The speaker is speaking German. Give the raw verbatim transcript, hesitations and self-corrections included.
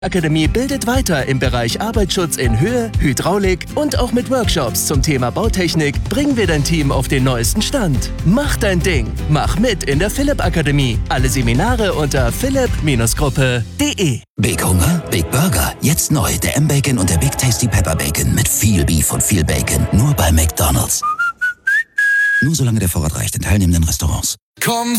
Akademie bildet weiter im Bereich Arbeitsschutz in Höhe, Hydraulik und auch mit Workshops zum Thema Bautechnik bringen wir dein Team auf den neuesten Stand. Mach dein Ding. Mach mit in der Philipp Akademie. Alle Seminare unter philipp Gruppe punkt de. Big Hunger? Big Burger. Jetzt neu. Der M-Bacon und der Big Tasty Pepper Bacon mit viel Beef und viel Bacon. Nur bei McDonald's. Nur solange der Vorrat reicht in teilnehmenden Restaurants. Komm,